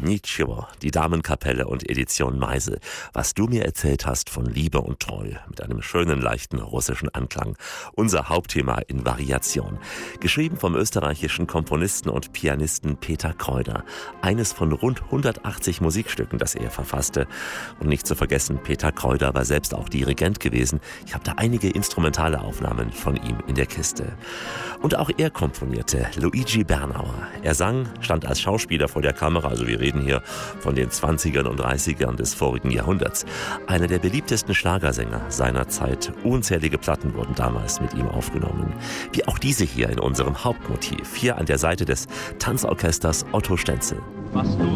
Nichio, die Damenkapelle und Edition Meisel. Was du mir erzählt hast von Liebe und Treu, mit einem schönen, leichten russischen Anklang. Unser Hauptthema in Variation. Geschrieben vom österreichischen Komponisten und Pianisten Peter Kräuder. Eines von rund 180 Musikstücken, das er verfasste. Und nicht zu vergessen, Peter Kräuder war selbst auch Dirigent gewesen. Ich habe da einige instrumentale Aufnahmen von ihm in der Kiste. Und auch er komponierte, Luigi Bernauer. Er sang, stand als Schauspieler vor der Kamera, also wir reden hier von den 20ern und 30ern des vorigen Jahrhunderts. Einer der beliebtesten Schlagersänger seiner Zeit. Unzählige Platten wurden damals mit ihm aufgenommen. Wie auch diese hier in unserem Hauptmotiv. Hier an der Seite des Tanzorchesters Otto Stenzel.